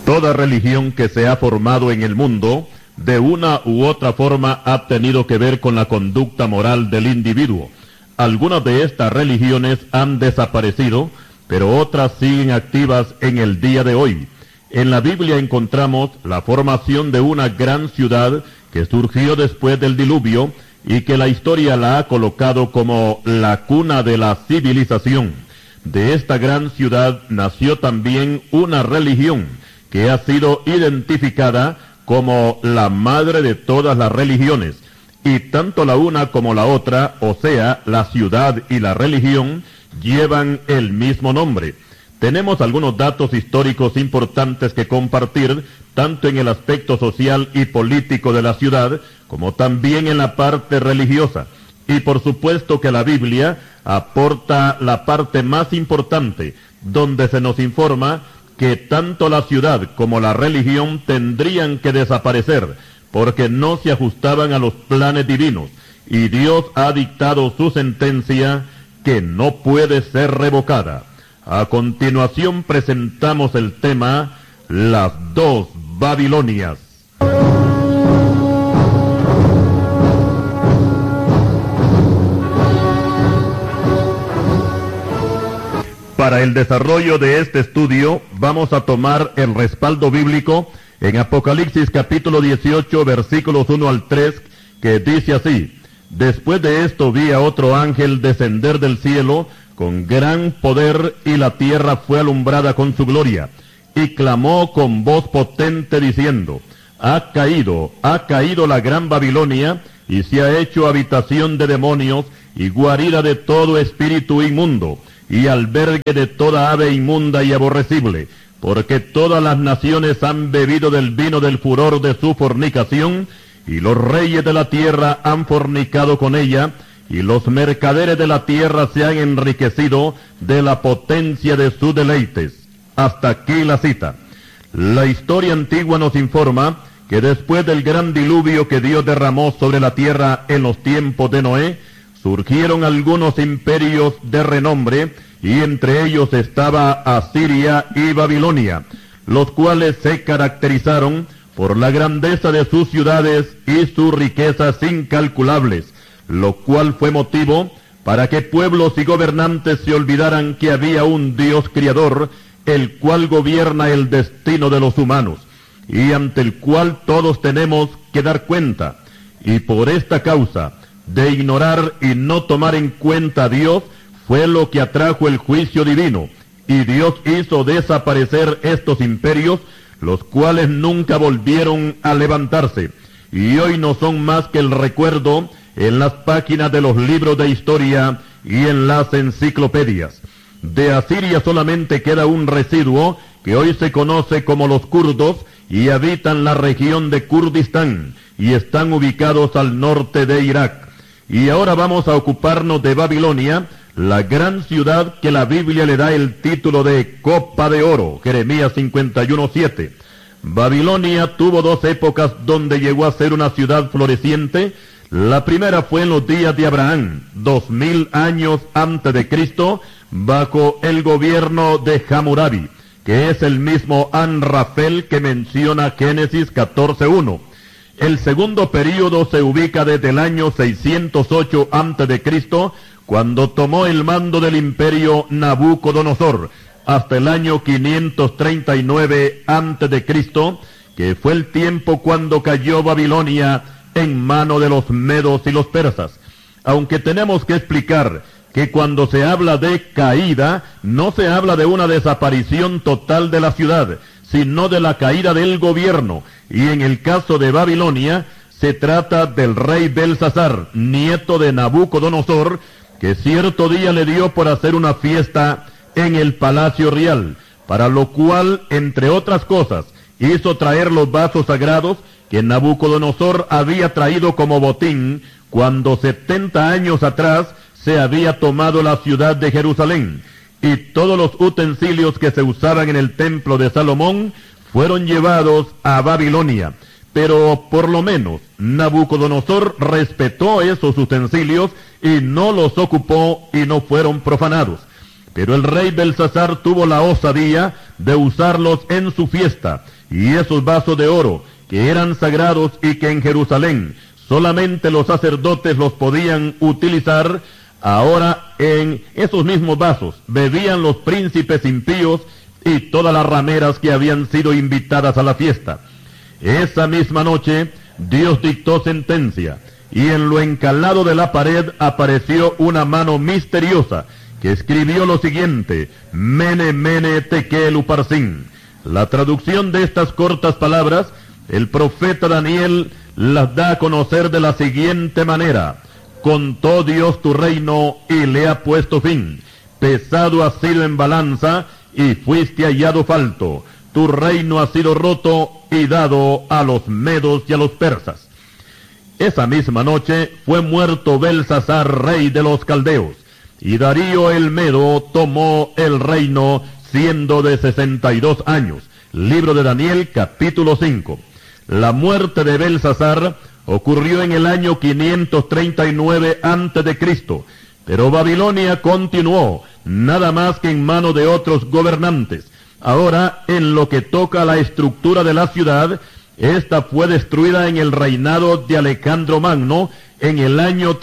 Toda religión que se ha formado en el mundo, de una u otra forma ha tenido que ver con la conducta moral del individuo. Algunas de estas religiones han desaparecido, pero otras siguen activas en el día de hoy. En la Biblia encontramos la formación de una gran ciudad que surgió después del diluvio y que la historia la ha colocado como la cuna de la civilización. De esta gran ciudad nació también una religión que ha sido identificada como la madre de todas las religiones, y tanto la una como la otra, o sea, la ciudad y la religión, llevan el mismo nombre. Tenemos algunos datos históricos importantes que compartir, tanto en el aspecto social y político de la ciudad, como también en la parte religiosa. Y por supuesto que la Biblia aporta la parte más importante, donde se nos informa que tanto la ciudad como la religión tendrían que desaparecer, porque no se ajustaban a los planes divinos, y Dios ha dictado su sentencia que no puede ser revocada. A continuación presentamos el tema, las dos Babilonias. Para el desarrollo de este estudio, vamos a tomar el respaldo bíblico en Apocalipsis capítulo 18, versículos 1 al 3, que dice así: Después de esto vi a otro ángel descender del cielo con gran poder, y la tierra fue alumbrada con su gloria, y clamó con voz potente diciendo: ha caído la gran Babilonia, y se ha hecho habitación de demonios, y guarida de todo espíritu inmundo, y albergue de toda ave inmunda y aborrecible, porque todas las naciones han bebido del vino del furor de su fornicación, y los reyes de la tierra han fornicado con ella, y los mercaderes de la tierra se han enriquecido de la potencia de sus deleites. Hasta aquí la cita. La historia antigua nos informa que después del gran diluvio que Dios derramó sobre la tierra en los tiempos de Noé, surgieron algunos imperios de renombre, y entre ellos estaba Asiria y Babilonia, los cuales se caracterizaron por la grandeza de sus ciudades y sus riquezas incalculables, lo cual fue motivo para que pueblos y gobernantes se olvidaran que había un Dios criador, el cual gobierna el destino de los humanos, y ante el cual todos tenemos que dar cuenta. Y por esta causa de ignorar y no tomar en cuenta a Dios, fue lo que atrajo el juicio divino, y Dios hizo desaparecer estos imperios, los cuales nunca volvieron a levantarse, y hoy no son más que el recuerdo en las páginas de los libros de historia y en las enciclopedias. De Asiria solamente queda un residuo que hoy se conoce como los kurdos, y habitan la región de Kurdistán, y están ubicados al norte de Irak. Y ahora vamos a ocuparnos de Babilonia, la gran ciudad que la Biblia le da el título de Copa de Oro, Jeremías 51:7. Babilonia tuvo dos épocas donde llegó a ser una ciudad floreciente. La primera fue en los días de Abraham, 2000 años antes de Cristo, bajo el gobierno de Hammurabi, que es el mismo Amrafel que menciona Génesis 14:1. El segundo período se ubica desde el año 608 antes de Cristo, cuando tomó el mando del imperio Nabucodonosor, hasta el año 539 antes de Cristo, que fue el tiempo cuando cayó Babilonia en mano de los medos y los persas. Aunque tenemos que explicar que cuando se habla de caída, no se habla de una desaparición total de la ciudad, sino de la caída del gobierno, y en el caso de Babilonia, se trata del rey Belsasar, nieto de Nabucodonosor, que cierto día le dio por hacer una fiesta en el palacio real, para lo cual, entre otras cosas, hizo traer los vasos sagrados que Nabucodonosor había traído como botín cuando 70 años atrás se había tomado la ciudad de Jerusalén, y todos los utensilios que se usaban en el templo de Salomón fueron llevados a Babilonia. Pero por lo menos Nabucodonosor respetó esos utensilios y no los ocupó y no fueron profanados. Pero el rey Belsasar tuvo la osadía de usarlos en su fiesta, y esos vasos de oro, que eran sagrados y que en Jerusalén solamente los sacerdotes los podían utilizar, ahora en esos mismos vasos bebían los príncipes impíos y todas las rameras que habían sido invitadas a la fiesta. Esa misma noche Dios dictó sentencia, y en lo encalado de la pared apareció una mano misteriosa que escribió lo siguiente: Mene, Mene, Tekel, Uparsin. La traducción de estas cortas palabras, el profeta Daniel las da a conocer de la siguiente manera: contó Dios tu reino y le ha puesto fin. Pesado has sido en balanza y fuiste hallado falto. Tu reino ha sido roto y dado a los medos y a los persas. Esa misma noche fue muerto Belsasar, rey de los caldeos, y Darío el Medo tomó el reino siendo de 62 años. Libro de Daniel, capítulo 5. La muerte de Belsasar ocurrió en el año 539 a.C., pero Babilonia continuó, nada más que en mano de otros gobernantes. Ahora, en lo que toca a la estructura de la ciudad, esta fue destruida en el reinado de Alejandro Magno en el año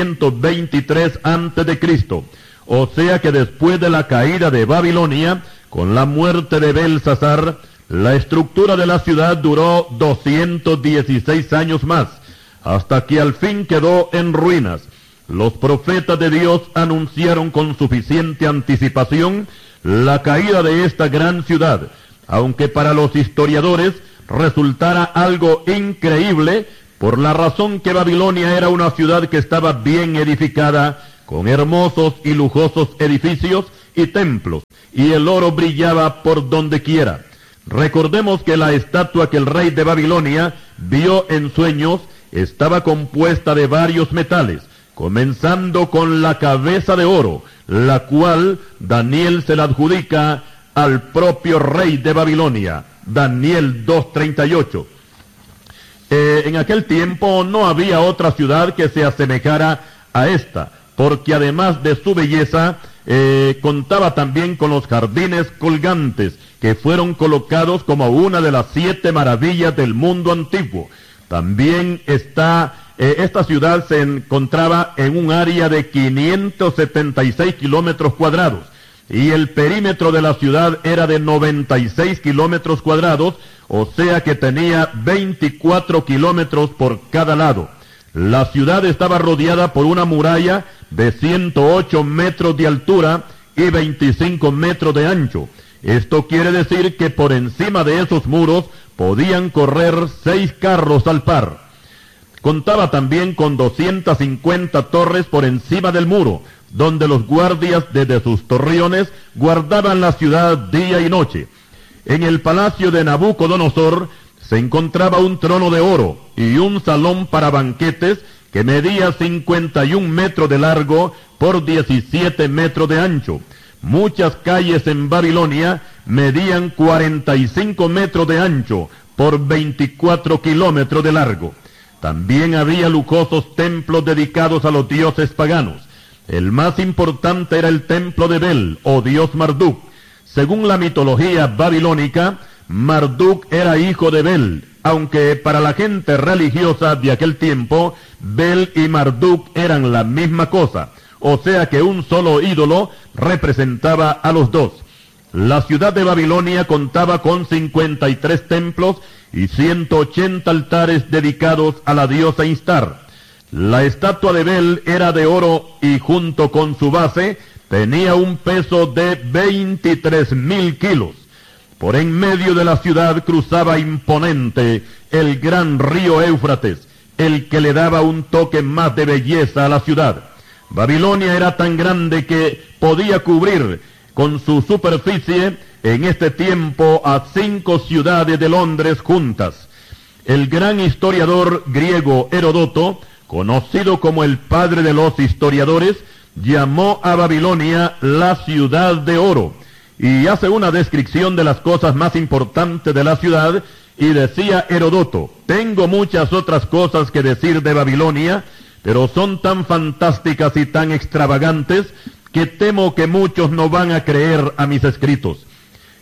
323 a.C., o sea que después de la caída de Babilonia, con la muerte de Belsasar, la estructura de la ciudad duró 216 años más, hasta que al fin quedó en ruinas. Los profetas de Dios anunciaron con suficiente anticipación la caída de esta gran ciudad, aunque para los historiadores resultara algo increíble, por la razón que Babilonia era una ciudad que estaba bien edificada, con hermosos y lujosos edificios y templos, y el oro brillaba por donde quiera. Recordemos que la estatua que el rey de Babilonia vio en sueños estaba compuesta de varios metales, comenzando con la cabeza de oro, la cual Daniel se la adjudica al propio rey de Babilonia. Daniel 2:38. En aquel tiempo no había otra ciudad que se asemejara a esta, porque además de su belleza, contaba también con los jardines colgantes, que fueron colocados como una de las 7 maravillas del mundo antiguo. También esta ciudad se encontraba en un área de 576 kilómetros cuadrados, y el perímetro de la ciudad era de 96 kilómetros cuadrados, o sea que tenía 24 kilómetros por cada lado. La ciudad estaba rodeada por una muralla de 108 metros de altura y 25 metros de ancho. Esto quiere decir que por encima de esos muros podían correr 6 carros al par. Contaba también con 250 torres por encima del muro, donde los guardias desde sus torreones guardaban la ciudad día y noche. En el palacio de Nabucodonosor se encontraba un trono de oro y un salón para banquetes que medía 51 metros de largo por 17 metros de ancho. Muchas calles en Babilonia medían 45 metros de ancho por 24 kilómetros de largo. También había lujosos templos dedicados a los dioses paganos. El más importante era el templo de Bel, o dios Marduk. Según la mitología babilónica, Marduk era hijo de Bel, aunque para la gente religiosa de aquel tiempo, Bel y Marduk eran la misma cosa, o sea que un solo ídolo representaba a los dos. La ciudad de Babilonia contaba con 53 templos y 180 altares dedicados a la diosa Instar. La estatua de Bel era de oro y junto con su base tenía un peso de 23,000 kilos. Por en medio de la ciudad cruzaba imponente el gran río Éufrates, el que le daba un toque más de belleza a la ciudad. Babilonia era tan grande que podía cubrir con su superficie en este tiempo a 5 ciudades de Londres juntas. El gran historiador griego Heródoto, conocido como el padre de los historiadores, llamó a Babilonia la ciudad de oro, y hace una descripción de las cosas más importantes de la ciudad, y decía Heródoto: tengo muchas otras cosas que decir de Babilonia, pero son tan fantásticas y tan extravagantes que temo que muchos no van a creer a mis escritos.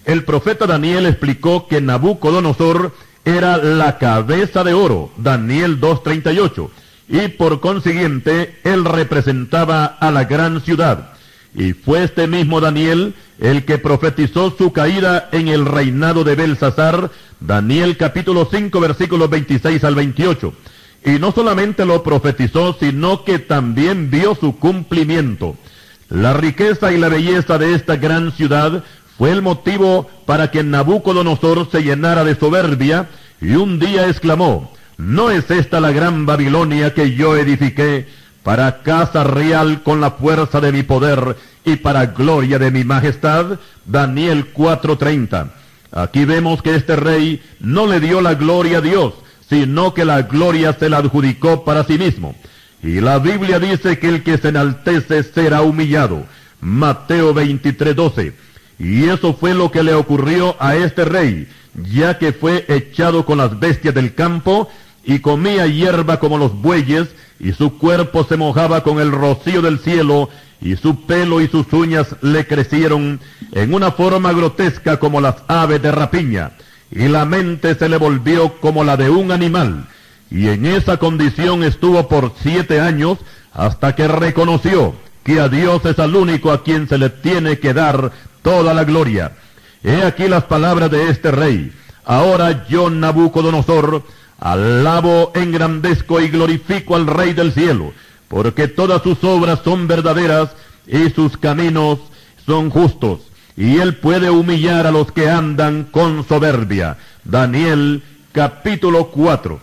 El profeta Daniel explicó que Nabucodonosor era la cabeza de oro, Daniel 2:38, y por consiguiente él representaba a la gran ciudad. Y fue este mismo Daniel el que profetizó su caída en el reinado de Belsasar, Daniel capítulo 5 versículos 26 al 28. Y no solamente lo profetizó, sino que también vio su cumplimiento. La riqueza y la belleza de esta gran ciudad fue el motivo para que Nabucodonosor se llenara de soberbia y un día exclamó: ¿no es esta la gran Babilonia que yo edifiqué para casa real con la fuerza de mi poder y para gloria de mi majestad? Daniel 4:30. Aquí vemos que este rey no le dio la gloria a Dios, sino que la gloria se la adjudicó para sí mismo. Y la Biblia dice que el que se enaltece será humillado. Mateo 23:12. Y eso fue lo que le ocurrió a este rey, ya que fue echado con las bestias del campo y comía hierba como los bueyes, y su cuerpo se mojaba con el rocío del cielo, y su pelo y sus uñas le crecieron en una forma grotesca como las aves de rapiña, y la mente se le volvió como la de un animal, y en esa condición estuvo por 7 años, hasta que reconoció que a Dios es al único a quien se le tiene que dar toda la gloria. He aquí las palabras de este rey: ahora yo, Nabucodonosor, alabo, engrandezco y glorifico al Rey del cielo, porque todas sus obras son verdaderas y sus caminos son justos, y él puede humillar a los que andan con soberbia. Daniel capítulo 4.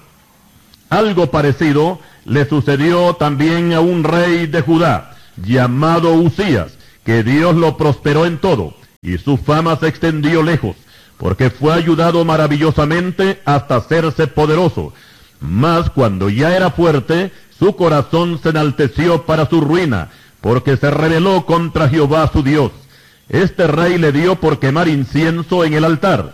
Algo parecido le sucedió también a un rey de Judá, llamado Usías, que Dios lo prosperó en todo, y su fama se extendió lejos, porque fue ayudado maravillosamente hasta hacerse poderoso. Mas cuando ya era fuerte, su corazón se enalteció para su ruina, porque se rebeló contra Jehová su Dios. Este rey le dio por quemar incienso en el altar,